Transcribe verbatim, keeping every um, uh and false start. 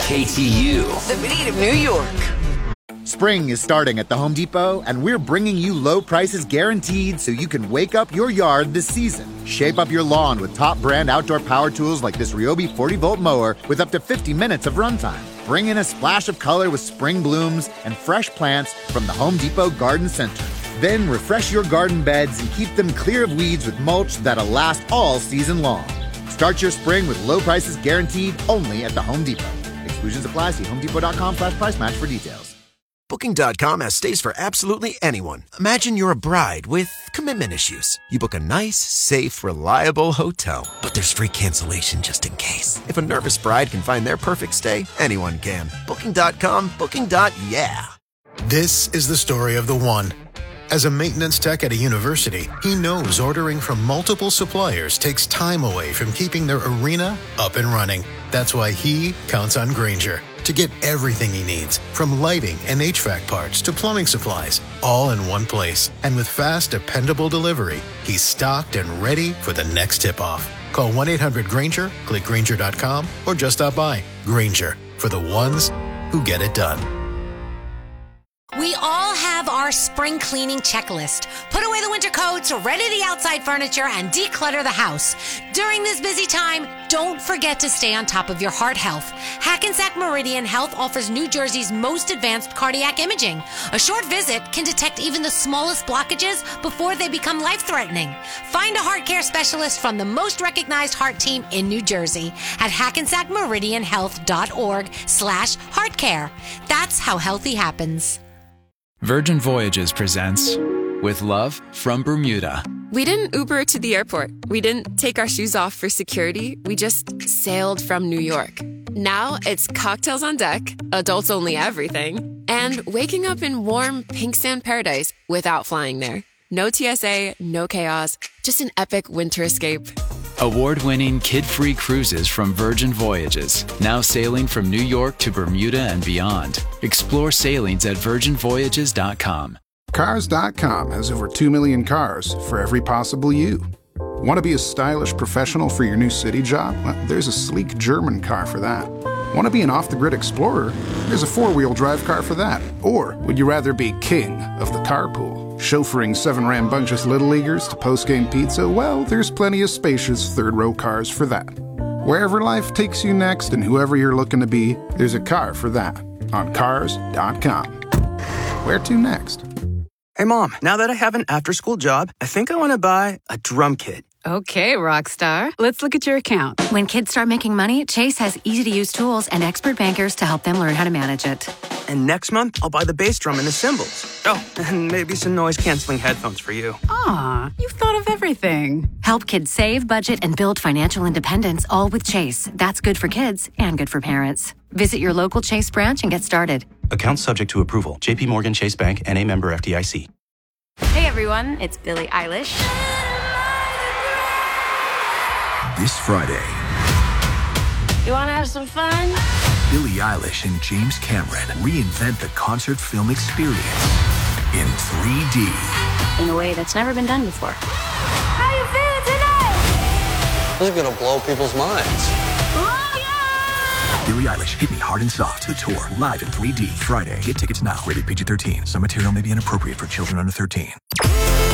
K T U, the beat of New York. Spring is starting at the Home Depot, and we're bringing you low prices guaranteed so you can wake up your yard this season. Shape up your lawn with top brand outdoor power tools like this Ryobi forty volt mower with up to fifty minutes of runtime. Bring in a splash of color with spring blooms and fresh plants from the Home Depot Garden Center. Then refresh your garden beds and keep them clear of weeds with mulch that'll last all season long. Start your spring with low prices guaranteed only at the Home Depot. Exclusions apply. See homedepot.com slash price match for details. Booking dot com has stays for absolutely anyone. Imagine you're a bride with commitment issues. You book a nice, safe, reliable hotel. But there's free cancellation just in case. If a nervous bride can find their perfect stay, anyone can. Booking dot com, booking. Yeah. This is the story of the one. As a maintenance tech at a university, he knows ordering from multiple suppliers takes time away from keeping their arena up and running. That's why he counts on Grainger to get everything he needs, from lighting and H V A C parts to plumbing supplies, all in one place. And with fast, dependable delivery, he's stocked and ready for the next tip-off. Call one eight hundred Grainger, click Grainger dot com, or just stop by. Grainger, for the ones who get it done. We all have our spring cleaning checklist. Put away the winter coats, ready the outside furniture, and declutter the house. During this busy time, don't forget to stay on top of your heart health. Hackensack Meridian Health offers New Jersey's most advanced cardiac imaging. A short visit can detect even the smallest blockages before they become life-threatening. Find a heart care specialist from the most recognized heart team in New Jersey at hackensack meridian health dot org slash heart care. That's how healthy happens. Virgin Voyages presents With Love from Bermuda. We didn't Uber to the airport. We didn't take our shoes off for security. We just sailed from New York. Now it's cocktails on deck, adults only everything, and waking up in warm pink sand paradise without flying there. No T S A, no chaos, just an epic winter escape. Award-winning kid-free cruises from Virgin Voyages, now sailing from New York to Bermuda and beyond. Explore sailings at virgin voyages dot com. Cars dot com has over two million cars for every possible you. Want to be a stylish professional for your new city job? Well, there's a sleek German car for that. Want to be an off-the-grid explorer? There's a four-wheel drive car for that. Or would you rather be king of the carpool, chauffeuring seven rambunctious little leaguers to post-game pizza? Well, there's plenty of spacious third-row cars for that. Wherever life takes you next and whoever you're looking to be, there's a car for that on Cars dot com. Where to next? Hey, Mom, now that I have an after-school job, I think I want to buy a drum kit. Okay, Rockstar. Let's look at your account. When kids start making money, Chase has easy-to-use tools and expert bankers to help them learn how to manage it. And next month, I'll buy the bass drum and the cymbals. Oh, and maybe some noise-canceling headphones for you. Aw, you've thought of everything. Help kids save, budget, and build financial independence, all with Chase. That's good for kids and good for parents. Visit your local Chase branch and get started. Account subject to approval. J P Morgan Chase Bank, N A member F D I C. Hey everyone, it's Billie Eilish. This Friday, You wanna have some fun? Billie Eilish and James Cameron reinvent the concert film experience in three D. In a way that's never been done before. How you feeling tonight? This is gonna blow people's minds. Billie Eilish, Hit Me Hard and Soft, the tour, live in three D, Friday. Get tickets now. Rated P G thirteen. Some material may be inappropriate for children under thirteen.